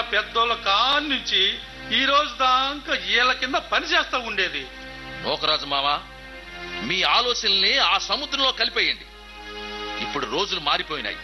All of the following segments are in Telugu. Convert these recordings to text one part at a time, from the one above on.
పెద్దోళ్ళ కాన్నించి ఈ రోజు దాకా వీళ్ళ కింద పని చేస్తా ఉండేది. నోకరాజు మామ, మీ ఆలోచనల్ని ఆ సముద్రంలో కలిపేయండి. ఇప్పుడు రోజులు మారిపోయినాయి.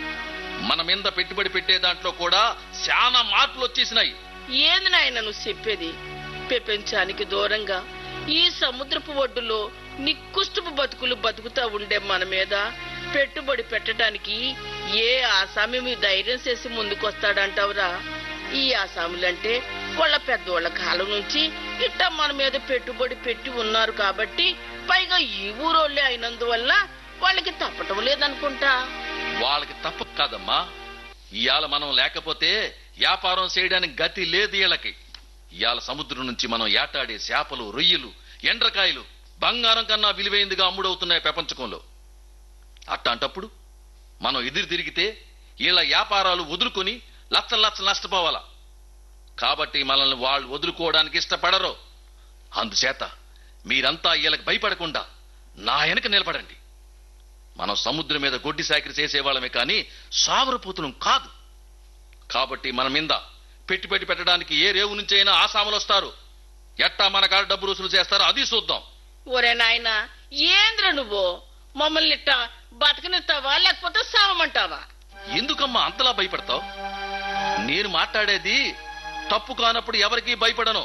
మన మీద పెట్టుబడి పెట్టే దాంట్లో కూడా చాలా మార్పులు వచ్చేసినాయి. ఏంది నాయన నువ్వు చెప్పేది? ప్రపంచానికి దూరంగా ఈ సముద్రపు ఒడ్డులో నిక్కుష్టపు బతుకులు బతుకుతా ఉండే మన మీద పెట్టుబడి పెట్టడానికి ఏ ఆసామి మీ ధైర్యం చేసి ముందుకొస్తాడంటావురా? ఈ ఆసాములంటే వాళ్ళ పెద్దోళ్ల కాలం నుంచి ఇట్ట మన మీద పెట్టుబడి పెట్టి ఉన్నారు కాబట్టి, పైగా ఈ ఊరోళ్ళే అయినందువల్ల వాళ్ళకి తప్పటం లేదనుకుంటా. వాళ్ళకి తప్ప కాదమ్మా, ఇవాళ మనం లేకపోతే వ్యాపారం చేయడానికి గతి లేదు వీళ్ళకి. ఇవాళ సముద్రం నుంచి మనం ఏటాడే చేపలు, రొయ్యలు, ఎండ్రకాయలు బంగారం కన్నా విలువైందిగా అమ్ముడవుతున్నాయి ప్రపంచకంలో. అట్లాంటప్పుడు మనం ఎదురు తిరిగితే వీళ్ళ వ్యాపారాలు వదులుకొని లక్షలు లక్షలు నష్టపోవాలా. కాబట్టి మనల్ని వాళ్ళు వదులుకోవడానికి ఇష్టపడరు. అందుచేత మీరంతా వీళ్ళకి భయపడకుండా నా వెనక నిలబడండి. మనం సముద్రం మీద గొడ్డి సాకిరి చేసేవాళ్ళమే కానీ సావరపోతున్నాం కాదు. కాబట్టి మన మీద పెట్టుబడి పెట్టడానికి ఏ రేవు నుంచి అయినా ఆసాములు వస్తారు. ఎట్టా మన కాడ డబ్బు వసూలు చేస్తారో అది చూద్దాం. ఒరే నాయన, ఏంద్ర నువ్వు మమ్మల్ని ఇట్ట బతకనిస్తావా లేకపోతే సావమంటావా? ఎందుకమ్మా అంతలా భయపడతావు? నేను మాట్లాడేది తప్పు కానప్పుడు ఎవరికీ భయపడను.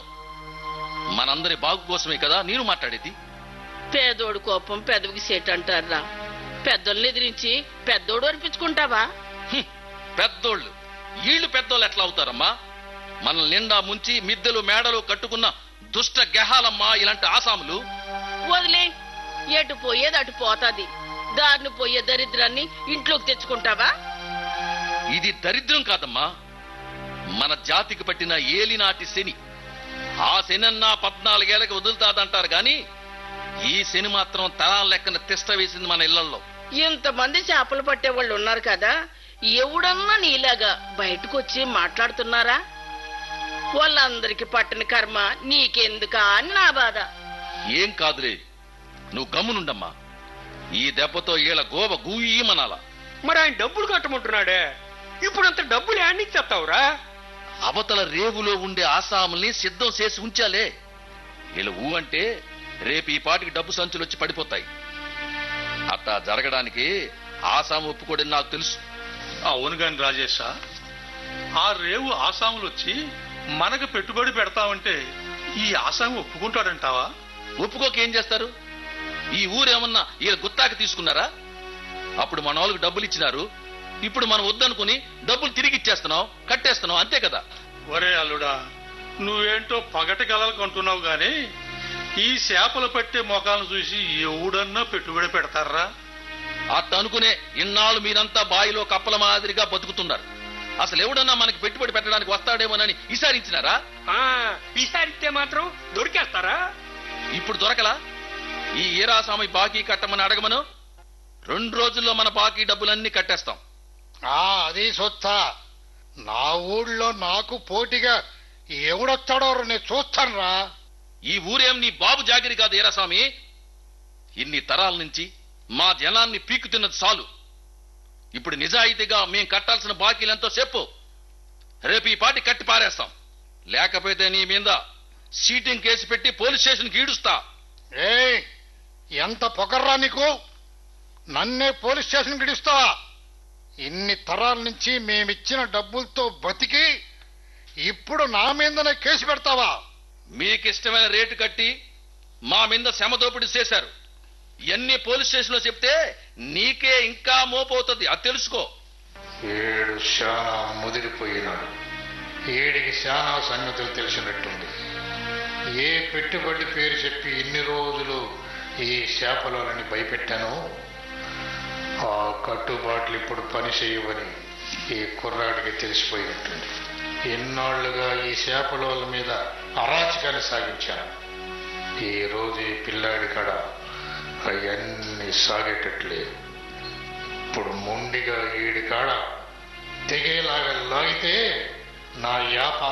మనందరి బాగు కోసమే కదా నేను మాట్లాడేది. పేదోడు కోపం పెదవికి సేటంటారా? పెద్దోళ్ళని ఎదిరించి పెద్దోడు అనిపించుకుంటావా? పెద్దోళ్ళు వీళ్ళు పెద్దోళ్ళు ఎట్లా అవుతారమ్మా? మనల్ని నిండా ముంచి మిద్దెలు మేడలు కట్టుకున్న దుష్ట గెహాలమ్మా ఇలాంటి ఆసాములు. వదిలే, ఎటు పోయేది అటు పోతాది. దారిని పోయే దరిద్రాన్ని ఇంట్లోకి తెచ్చుకుంటావా? ఇది దరిద్రం కాదమ్మా, మన జాతికి పట్టిన ఏలినాటి శని. ఆ శనన్నా 14 ఏళ్ళకి వదులుతాదంటారు గాని ఈ శని మాత్రం తరాల లెక్కన తిష్ట వేసింది మన ఇళ్లలో. ఇంతమంది చేపలు పట్టే వాళ్ళు ఉన్నారు కదా, ఎవడన్నా నీలాగా బయటకు వచ్చి మాట్లాడుతున్నారా? వాళ్ళందరికి పట్టిన కర్మ నీకెందుకా అని నా బాధ. ఏం కాదులే, నువ్వు గమ్మునుండమ్మా. ఈ దెబ్బతో ఈళ్ళ గోవ గూయమనాలా. మరి ఆయన డబ్బులు కట్టమంటున్నాడే, ఇప్పుడంత డబ్బులు ఏడిచ్చేస్తావురా? అవతల రేవులో ఉండే ఆసాముల్ని సిద్ధం చేసి ఉంచాలే. వీళ్ళు ఊ అంటే రేపు ఈ పాటికి డబ్బు సంచులు వచ్చి పడిపోతాయి. అట్టా జరగడానికి ఆసాము ఒప్పుకోడని నాకు తెలుసు. అవును గాని రాజేశ, ఆ రేవు ఆసాములు వచ్చి మనకు పెట్టుబడి పెడతామంటే ఈ ఆసాము ఒప్పుకుంటాడంటావా? ఒప్పుకోక ఏం చేస్తారు? ఈ ఊరేమన్నా వీళ్ళ గుత్తాకి తీసుకున్నారా? అప్పుడు మన వాళ్ళకి డబ్బులు ఇచ్చినారు, ఇప్పుడు మనం వద్దనుకుని డబ్బులు తిరిగి ఇచ్చేస్తున్నాం, కట్టేస్తున్నాం, అంతే కదా. ఒరే అల్లుడా, నువ్వేంటో పగటి కలలకు అంటున్నావు గాని ఈ చేపలు పట్టే మొఖాలను చూసి ఎవడన్నా పెట్టుబడి పెడతారా? అట్ట అనుకునే ఇన్నాళ్ళు మీరంతా బాయిలో కప్పల మాదిరిగా బతుకుతున్నారు. అసలు ఎవడన్నా మనకి పెట్టుబడి పెట్టడానికి వస్తాడేమోనని విచారించినారా? విచారిస్తే మాత్రం దొరికేస్తారా? ఇప్పుడు దొరకలా? ఈ ఈరాస్వామి బాకీ కట్టమని అడగమను. 2 రోజుల్లో మన బాకీ డబ్బులన్నీ కట్టేస్తాం. అది సొత్తా. నా ఊళ్ళో నాకు పోటీగా ఎవడొస్తాడో నేను చూస్తాను రా. ఈ ఊరేం నీ బాబు జాగిరి కాదు ఈరాస్వామి. ఇన్ని తరాల నుంచి మా జనాన్ని పీకు తిన్నది చాలు. ఇప్పుడు నిజాయితీగా మేం కట్టాల్సిన బాకీలెంతో చెప్పు. రేపు ఈ పాటి కట్టి పారేస్తాం. లేకపోతే నీ మీద సీటింగ్ కేసు పెట్టి పోలీస్ స్టేషన్కి ఈడుస్తా. ఎంత పొగర్రా నీకు? నన్నే పోలీస్ స్టేషన్కి ఇడుస్తావా? ఇన్ని తరాల నుంచి మేమిచ్చిన డబ్బులతో బతికి ఇప్పుడు నా మీదనే కేసు పెడతావా? మీకిష్టమైన రేటు కట్టి మా మీద శ్రమదోపిడి చేశారు. ఇవన్నీ పోలీస్ స్టేషన్ లో చెప్తే నీకే ఇంకా మోపవుతుంది, అది తెలుసుకో. ఏడు శానా ముదిరిపోయినాడు. ఏడికి శానా సంగతులు తెలిసినట్టుంది. ఏ పెట్టుబడి పేరు చెప్పి ఇన్ని రోజులు ఈ చేపలని భయపెట్టాను. ఆ కట్టుబాట్లు ఇప్పుడు పని చేయవని ఈ కుర్రాడికి తెలిసిపోయినట్టుంది. ఎన్నాళ్లుగా ఈ చేపల మీద అరాచకాన్ని సాగించాను. ఈ రోజు ఈ పిల్లాడి కాడ అవన్నీ సాగేటట్లేదు. ఇప్పుడు మొండిగా ఈడి కాడ తెగేలాగా లాగితే నా వ్యాపారం